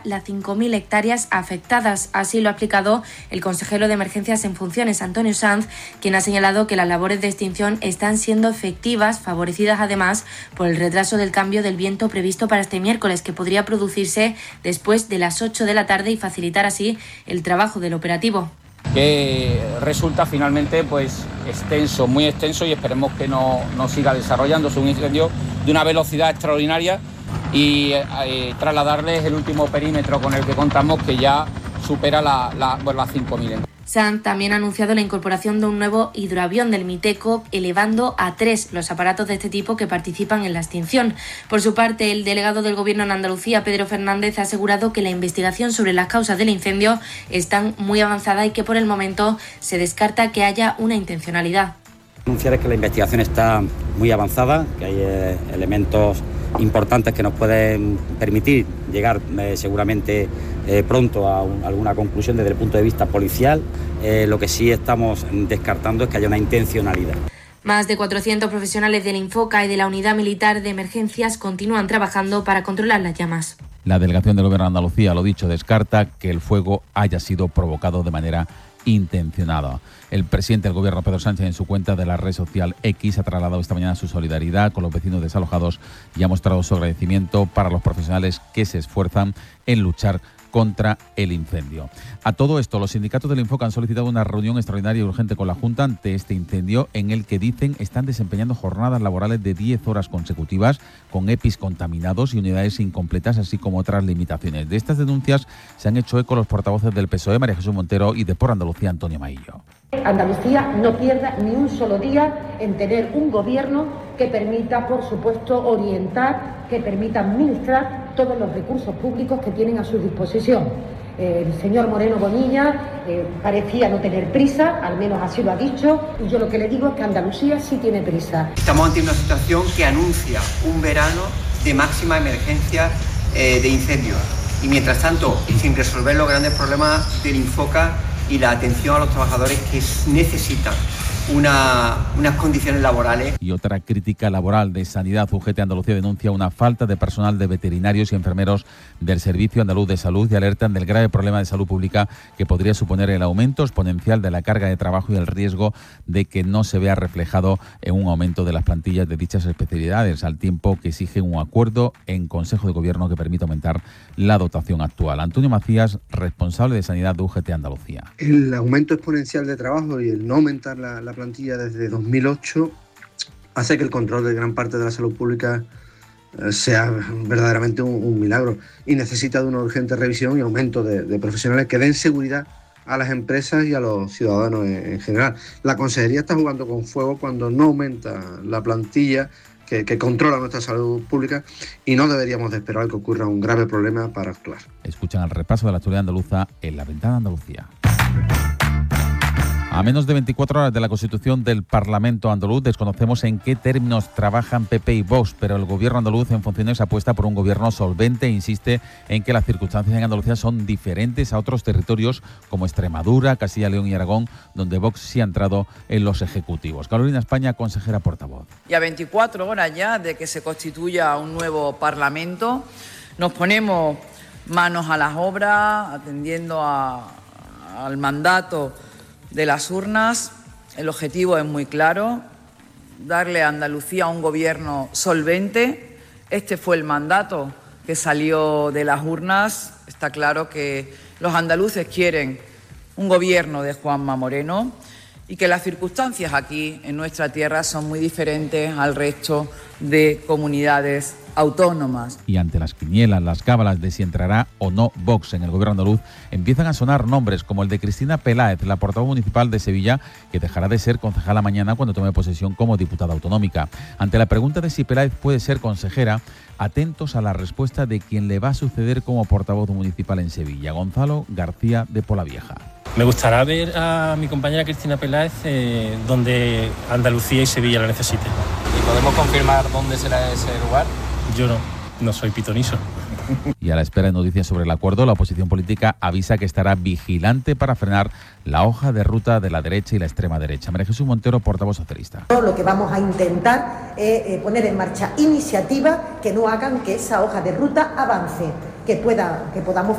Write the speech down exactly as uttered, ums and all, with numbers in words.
las cinco mil hectáreas afectadas. Así lo ha explicado el consejero de Emergencias en funciones, Antonio Sanz, quien ha señalado que las labores de extinción están siendo efectivas, favorecidas además por el retraso del cambio del viento previsto para este miércoles, que podría producirse después de las ocho de la tarde y facilitar así el trabajo del operativo. Que resulta finalmente pues extenso, muy extenso, y esperemos que no, no siga desarrollándose un incendio de una velocidad extraordinaria y eh, trasladarles el último perímetro con el que contamos, que ya supera la, la, bueno, las cinco mil. Sanz también ha anunciado la incorporación de un nuevo hidroavión del Miteco, elevando a tres los aparatos de este tipo que participan en la extinción. Por su parte, el delegado del Gobierno en Andalucía, Pedro Fernández, ha asegurado que la investigación sobre las causas del incendio están muy avanzada y que por el momento se descarta que haya una intencionalidad. Anunciar que la investigación está muy avanzada, que hay eh, elementos importantes que nos pueden permitir llegar eh, seguramente eh, pronto a un, alguna conclusión desde el punto de vista policial. Eh, lo que sí estamos descartando es que haya una intencionalidad. Más de cuatrocientos profesionales del Infoca y de la Unidad Militar de Emergencias continúan trabajando para controlar las llamas. La delegación del Gobierno de Andalucía, lo dicho, descarta que el fuego haya sido provocado de manera intencionada. El presidente del Gobierno, Pedro Sánchez, en su cuenta de la red social X, ha trasladado esta mañana su solidaridad con los vecinos desalojados y ha mostrado su agradecimiento para los profesionales que se esfuerzan en luchar contra el incendio. A todo esto, los sindicatos del Infoca han solicitado una reunión extraordinaria y urgente con la Junta ante este incendio, en el que dicen están desempeñando jornadas laborales de diez horas consecutivas con E P Is contaminados y unidades incompletas, así como otras limitaciones. De estas denuncias se han hecho eco los portavoces del P S O E, María Jesús Montero, y de Por Andalucía, Antonio Maillo. Andalucía no pierda ni un solo día en tener un gobierno que permita, por supuesto, orientar, que permita administrar todos los recursos públicos que tienen a su disposición. Eh, el señor Moreno Bonilla eh, parecía no tener prisa, al menos así lo ha dicho, y yo lo que le digo es que Andalucía sí tiene prisa. Estamos ante una situación que anuncia un verano de máxima emergencia eh, de incendios, y mientras tanto, sin resolver los grandes problemas del Infoca y la atención a los trabajadores que necesitan Una, unas condiciones laborales. Y otra crítica laboral de Sanidad. U G T Andalucía denuncia una falta de personal de veterinarios y enfermeros del Servicio Andaluz de Salud y alertan del grave problema de salud pública que podría suponer el aumento exponencial de la carga de trabajo y el riesgo de que no se vea reflejado en un aumento de las plantillas de dichas especialidades, al tiempo que exige un acuerdo en Consejo de Gobierno que permita aumentar la dotación actual. Antonio Macías, responsable de Sanidad de U G T Andalucía. El aumento exponencial de trabajo y el no aumentar la, la plantilla desde dos mil ocho hace que el control de gran parte de la salud pública eh, sea verdaderamente un, un milagro, y necesita de una urgente revisión y aumento de, de profesionales que den seguridad a las empresas y a los ciudadanos en, en general. La Consejería está jugando con fuego cuando no aumenta la plantilla que, que controla nuestra salud pública, y no deberíamos de esperar que ocurra un grave problema para actuar. Escuchan el repaso de la actualidad andaluza en La Ventana de Andalucía. A menos de veinticuatro horas de la constitución del Parlamento andaluz, desconocemos en qué términos trabajan P P y Vox, pero el gobierno andaluz en funciones apuesta por un gobierno solvente e insiste en que las circunstancias en Andalucía son diferentes a otros territorios como Extremadura, Castilla, León y Aragón, donde Vox sí ha entrado en los ejecutivos. Carolina España, consejera portavoz. Y a veinticuatro horas ya de que se constituya un nuevo Parlamento, nos ponemos manos a las obras, atendiendo a, al mandato de las urnas. El objetivo es muy claro: darle a Andalucía un gobierno solvente. Este fue el mandato que salió de las urnas. Está claro que los andaluces quieren un gobierno de Juanma Moreno y que las circunstancias aquí en nuestra tierra son muy diferentes al resto de comunidades autónomas. Y ante las quinielas, las cábalas de si entrará o no Vox en el gobierno andaluz, empiezan a sonar nombres como el de Cristina Peláez, la portavoz municipal de Sevilla, que dejará de ser concejala mañana cuando tome posesión como diputada autonómica. Ante la pregunta de si Peláez puede ser consejera, atentos a la respuesta de quien le va a suceder como portavoz municipal en Sevilla, Gonzalo García de Polavieja. Me gustará ver a mi compañera Cristina Peláez eh, donde Andalucía y Sevilla la necesiten. ¿Y podemos confirmar dónde será ese lugar? Yo no, no soy pitoniso. Y a la espera de noticias sobre el acuerdo, la oposición política avisa que estará vigilante para frenar la hoja de ruta de la derecha y la extrema derecha. María Jesús Montero, portavoz socialista. Lo que vamos a intentar es poner en marcha iniciativas que no hagan que esa hoja de ruta avance, que que, pueda, que podamos